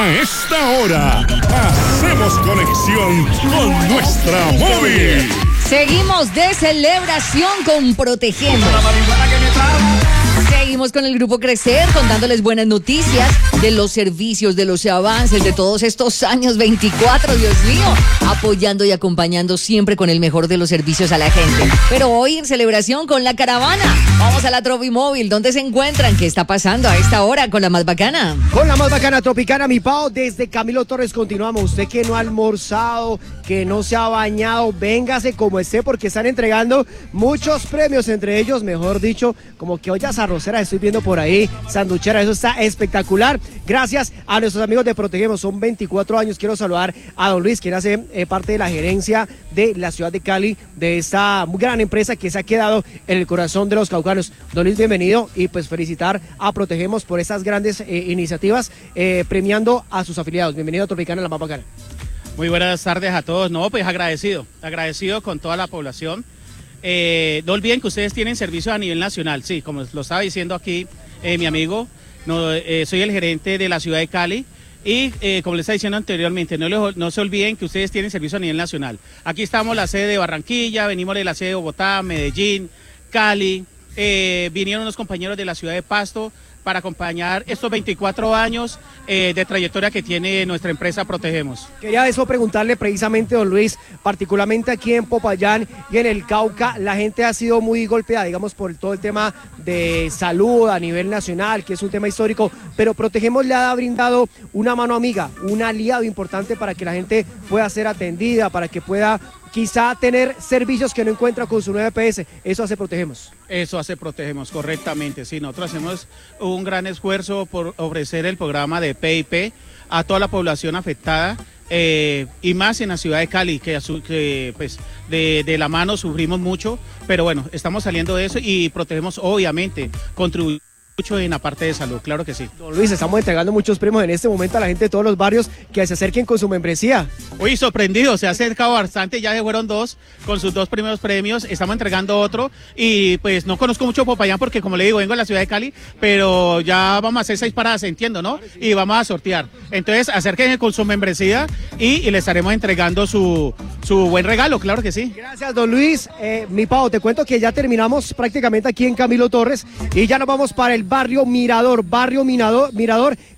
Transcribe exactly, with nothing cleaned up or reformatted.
A esta hora, hacemos conexión con nuestra móvil. Seguimos de celebración con Protegemos. Seguimos con el Grupo Crecer, contándoles buenas noticias de los servicios, de los avances, de todos estos años veinticuatro, Dios mío, apoyando y acompañando siempre con el mejor de los servicios a la gente. Pero hoy en celebración con la caravana, vamos a la Tropimóvil. ¿Dónde se encuentran? ¿Qué está pasando a esta hora con la más bacana? Con la más bacana tropicana, mi Pao, desde Camilo Torres continuamos. Usted que no ha almorzado, que no se ha bañado, véngase como esté porque están entregando muchos premios, entre ellos, mejor dicho, como que ollas arroceras, estoy viendo por ahí, sanduchera, eso está espectacular. Gracias a nuestros amigos de Protegemos, son veinticuatro años. Quiero saludar a don Luis, quien hace eh, parte de la gerencia de la ciudad de Cali, de esta gran empresa que se ha quedado en el corazón de los caucanos. Don Luis, bienvenido y pues felicitar a Protegemos por estas grandes eh, iniciativas eh, premiando a sus afiliados. Bienvenido a Tropicana, la más bacana. Muy buenas tardes a todos. No, pues agradecido, agradecido con toda la población. Eh, no olviden que ustedes tienen servicios a nivel nacional, sí, como lo estaba diciendo aquí eh, mi amigo, no, eh, soy el gerente de la ciudad de Cali y eh, como les estaba diciendo anteriormente, no, les, no se olviden que ustedes tienen servicios a nivel nacional. Aquí estamos la sede de Barranquilla, venimos de la sede de Bogotá, Medellín, Cali, eh, vinieron unos compañeros de la ciudad de Pasto para acompañar estos veinticuatro años eh, de trayectoria que tiene nuestra empresa Protegemos. Quería eso preguntarle precisamente, don Luis, particularmente aquí en Popayán y en el Cauca, la gente ha sido muy golpeada, digamos, por todo el tema de salud a nivel nacional, que es un tema histórico, pero Protegemos le ha brindado una mano amiga, un aliado importante para que la gente pueda ser atendida, para que pueda quizá tener servicios que no encuentra con su nueve P S. Eso hace Protegemos. Eso hace Protegemos, correctamente. Sí, nosotros hacemos un gran esfuerzo por ofrecer el programa de P I P a toda la población afectada eh, y más en la ciudad de Cali, que, que pues de, de la mano sufrimos mucho, pero bueno, estamos saliendo de eso y Protegemos obviamente contribuye mucho en la parte de salud, claro que sí. Don Luis, estamos entregando muchos premios en este momento a la gente de todos los barrios que se acerquen con su membresía. Uy, sorprendido, se ha acercado bastante, ya se fueron dos con sus dos primeros premios, estamos entregando otro y pues no conozco mucho Popayán porque como le digo, vengo de la ciudad de Cali, pero ya vamos a hacer seis paradas, entiendo, ¿no? Y vamos a sortear. Entonces, acérquense con su membresía y, y le estaremos entregando su, su buen regalo, claro que sí. Gracias, don Luis. Eh, mi Pau, te cuento que ya terminamos prácticamente aquí en Camilo Torres y ya nos vamos para el barrio Mirador, barrio Mirador, Mirador